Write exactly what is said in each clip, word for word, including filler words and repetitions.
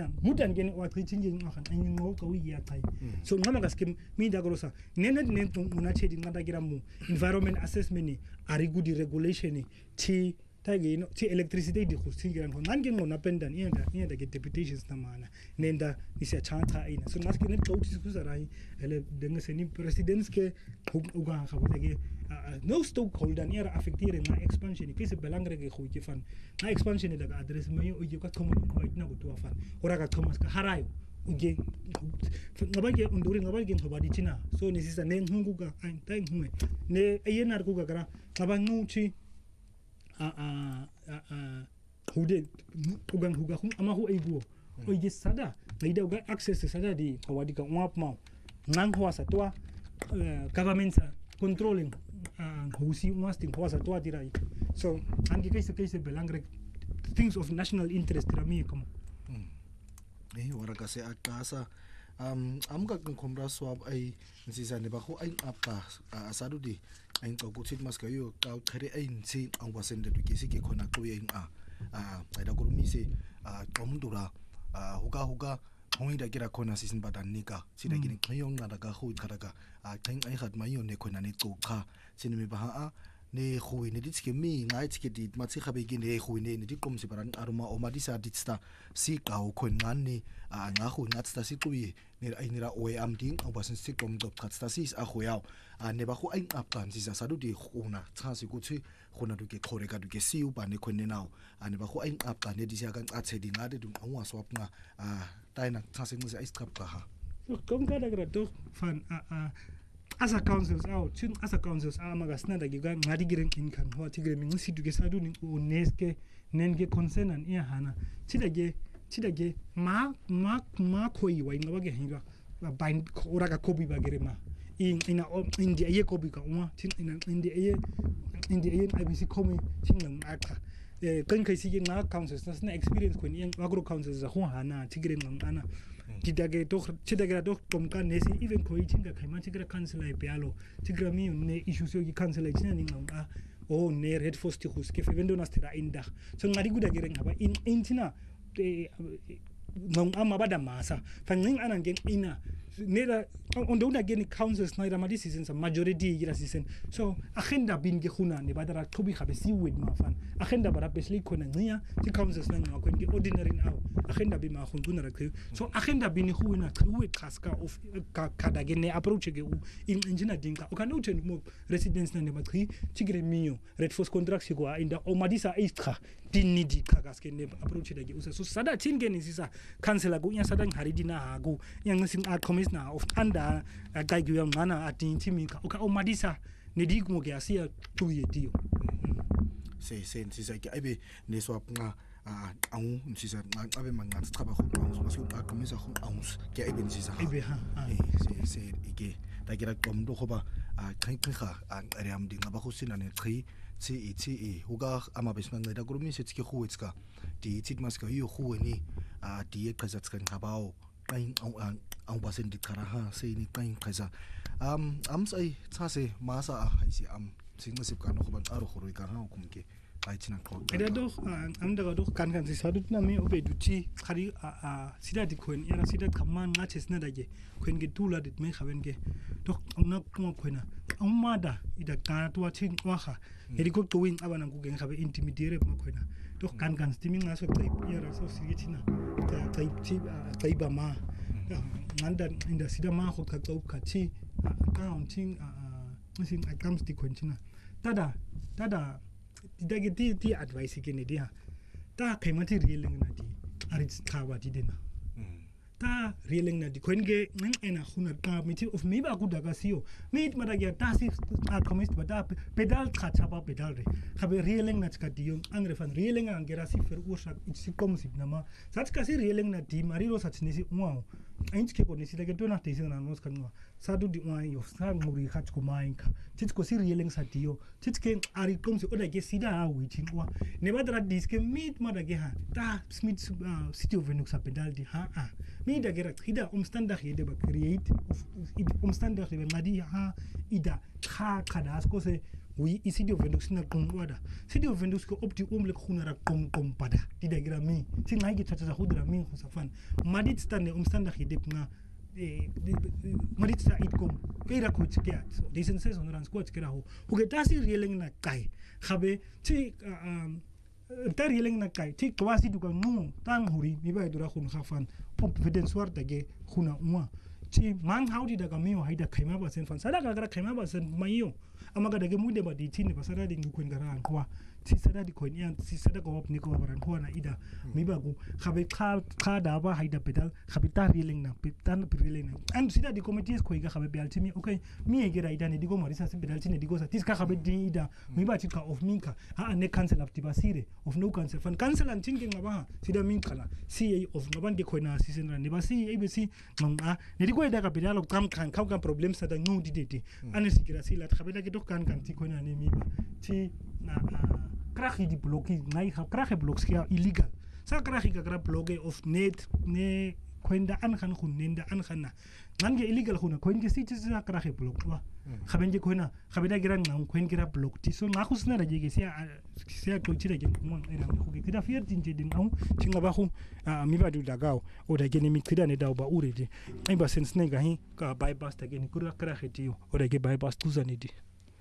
na mudan gene wa treating ngin akan an ngo ka wi ya tai so ngama ga skim mi da gorosa nene ne muna che din ngada gira mu environment assessment ni ari good regulation ni ti tage no ti electricity di khusting gira ngan ngin ngona pendan yenda yenda ge deputations na mana nenda ni se chanta ina so nas kine to ti ku sarai ele denga se ni presidents ke uga ga ge no stakeholder ni era affectire na expansion ke se belangre ge khu ke fan na expansion daga address mai o ge ka thomo ko ina go to fan ora ga thomas ka harayo uge ngabage unduri ngabage ngabadi china so ni sisa ne ngungu ga ai tai ngwe ne ayenar ku ga gara ngabanguchi a a a hude ugang huga khum ama hu aibuo o ge sada naida uga access sada di kawadi ka ngap mau ngang hwa sa toa government controlling husi masting hwa sa toa dirai so angi kaise kaise belangre things of national interest rami como eh ora ka se akasa um amga kan khomra swab ai nsisa ne ba khu ai apa asadu di ai to ku sit mas ka yo ka khare ai nsi ang wasen de ki sike khona ko yin a a ai da guru mi se a tomdura a huga huga hoi da kira khona sisin badan nika sida gini khayong na daga khu kharaga a thing ai khat mai yo ne khona ne to kha sinimi ba a ne khui ne ditske mi ngai tske dit matsi khabe gi ne khui ne ne di kom se baran aruma o madisa ditsta si ka o khon ngan ni a nga khu ngatsta si tui ne ai nira o am ding o basen si kom dop khatsta si a khu yaw a ne ba khu ai ap kan si sa sa du di khuna tsa si ku tsi khona du ke khore ka du ke si u ba ne khon ne naw a ne ba khu ai ap kan ne di sia kan a tse di nga de du angwa swap nga a tai na tsa se ngi ai strap ka ha kom ka daga to fan a a as a councils out chin as a councils amaga snada giga ngadi giren kin kan ho tigre mi ngusi duge sadu ni uneske nenge concern an iya hana chidage chidage ma ma ma koi wa inga bage hinga bain ora ka kobi bagere ma in ina india ye kobi ka uma chin ina india ye india ye abc komi chin nang aka eh kan kai sige na councils na experience ko ni agro councils ho hana tigre nang ana kidage to chidage to tomka nesi even ko ichinga kaima chigra council ai pialo chigra mi ne issues yo ki council ai china ninga a o ne red force khus ke vendo na stera inda so ngari guda gereng haba in intina ngong ama bada masa fanging anangen ina nera on don't again councils na ramadi seasons majority gira season so agenda bin ge khuna ne badara thobi khabe si wed ma fan agenda bara besli khona nia ti councils na ngwa ko nge ordinary now agenda bi ma khun bunara khu so agenda bin khuna khu taska of ka kada ge ne approach ge u in engineer dinka o kan uten mo residents na ne matri tigre minyo red force contract go inda o madisa extra dinni di kagas ke ne approach de ge usa so sada tinge ni sisa councilor go nya sada ngari na ha go yang sing a commissioner of anda kai gyo ngana atin timika o ka o madisa ne di mo ge asia tuye dio se se sisa ke abe ne swap nga a au sisa nga abe manga tsaba go ngo so ka komisa go aus ke abe sisa abe ha se se ike da gira kom do go ba a khankha a re am dinga ba go sina ne tsi tsi tsi e huga ama besman da gurumi se tske go etska di tit mas ka yo go ni a di e khazat kan khabao kain au au basen di karaha se ni kain khaza um am sai tsase masa haisi am singa sip kan go ban aro khoroi kan ha kumke ai tina ko eda do am daga do kan kan se sadut na me obe duti khari a sida di koen era sida kaman nga chesna dage koen ge tula dit me khaben ge to na kuma koena amada ida ka to chin wa kha eri ko to win abana ku ge khabe intimidate ma koena to kan kan steaming na so tai era so sigi tina tai chi tai ba ma nganda inda sida ma ko ka to ka chi accounting a missing accounts di koentina tada tada didage ti ti advice ke ne dia ta kai mati reeling na di ari thawa di dena ta reeling na di koenge nang ena khuna ta miti of me ba ku daga sio me it mara ya ta si a communist ba ta pedal khacha ba pedal re khabe reeling na chka di yung angre fan reeling ang gera si fer ursa si kom si na ma sach ka si reeling na di mari ro sach ni si uau ainch ke ko ni si daga to na te si na nos kan wa sa du di uai yo sa muri khach ko mai ka tit ko si reeling sa di yo tit ke ari kom si oda ge sida a wi chin wa ne ba dra dis ke mit ma daga ha ta smith city of venux sa pedal di ha a mi da gera khida umstanda khide ba create umstanda khibe ngadi ha ida kha khada ko se wi city of Windhoek sina qongwada city of Windhoek ko opti umle khuna ra qong qong pada di da gira mi ti ngai ke tshata go dira mi go sa fan madit stande umstanda khidep nga eh madit sa itkom ke ra ko tskiat di sense on ran squat ke ra ho ho ke tasi rieleng na kai khabe ti um tar rieleng na kai ti kwasi du ka ngu tang huri mi ba dura khun kha fan pop evidence war ta ge khuna umwa ti mang haudi daga miyo haida kaima ba sen fan sadaka gara kaima ba sen mayo amaga daga mude ba di tini ba sadaka dingu kwen gara kwa ti sadaka di kwen yan ti sadaka op ni ko baran kwa na ida mi ba ku khabe kha kha da ba haida pedal khabe ta reeling na petan reeling na and sida di committees ko iga khabe bel timi okay mi e gira ida ne digo marisa se pedal tini digo sa tis ka khabe di ida mi ba ti ka of minka a ne cancel of tibasire of no cancel fan cancel an tinge ngaba sida min kala C A of ngaban de ko na season ran ne ba C A B C ngam ne digo ida ka pedal kam kan ka kan problem sa da ngu di de ane sikira sila khabe da do kan kan ti ko na ne mi ba ti na krachi di bloki ngai ha krachi blocks kia illegal sa krachi ka kra bloke of net ne kwenda an khan khun nenda an khana ngange illegal khuna kwen ke siti sa krachi block wa khaben je khona khabeda giran ngam kwen gira block ti so nga khusna da je ke sia sia to tira ke mo ina ko ke kida fier tin je din au tinga ba khu mi ba du dagao o da ke ni mi kida ne da ba ure je ai ba sense ne ga hi ka bypass ta ke ni kura krachi ti o da ke bypass tu za ni di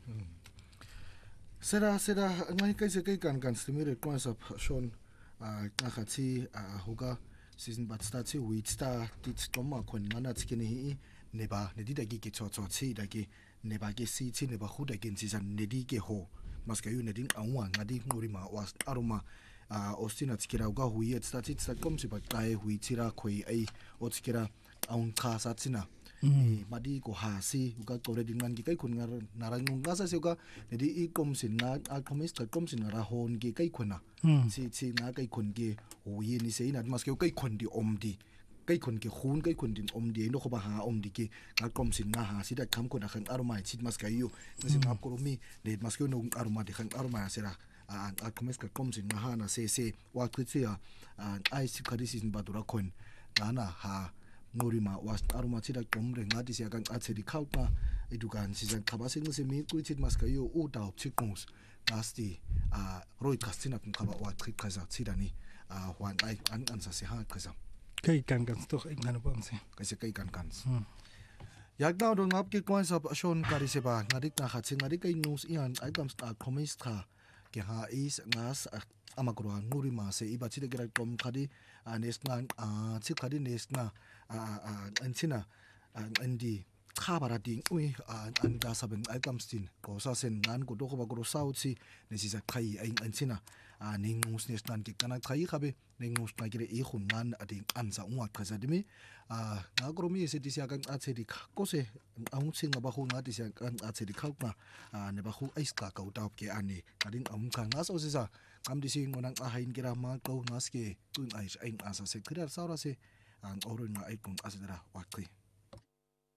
Sera sera ngai kai se kai kan kan stimire concept shon a ngakhathi a hoga season but start si wheat star tit toma kon ngana tsikene hi neba ne dida gi ke tsotso tsi da ke neba ke si tsi neba khuda ke season ne di ke ho maska yu ne ding anwa ngadi ngori ma was aroma a ostina tsikira ga huye start it start kom si ba kai hui tira khoi ai o tsikira aun kha sa tsina madi ko ha si uga tore din ngan ki kai kun ngar narang nga sa se uga ne di i kom sin na a komis ta kom sin ra hon ki kai khona si si na kai kun ki o ye ni se ina mas ke kai kun di om di kai kun ki khun kai kun din om di no ko ba ha om di ki ka kom sin na ha si da kam ko na khan aroma chit mas ka yu sin ap ko mi ne mas ke no aroma de khan aroma sera a a komis ka kom sin na ha na se se wa kritsia a ai si kadisi sin badura kon na ha ngorima was aruma tida komre ngadi sia kan atsedi khauta edukan sisan khabase ngse mi kuitit maska yo u da optikus gasti a roit kastina kun khaba wa trik khaza tsidani a wan ai an an sa se ha khaza kai kan kan sto ngana bang se kaise kai kan kan yakda do ngap ki coins up shon kari se ba ngadik na khatse ngadik kai news ian ai kam sta komistra ke ha is ngas amakro ngurima se iba chide gira kom khadi anesna a chi khadi nesna a anchina andi khabara ding ui an da saben alkamstin ko sa sen ngan ko do ko bagro sauchi nesisa khai ai anchina a ningus nesnan ki kana khai khabe ningus na gire e khun ngan ading ansa unga khaza dimi a ngagromi se disia kan achedi ko se aung singa ba khu nga disia kan achedi khakna ne ba khu aiska ka utap ke ani kadin am kha nga so sisa am disi ngonang a hain kira ma ko ngaske tun ai ai asa se kira saura se an orun na ai kun asadara wakli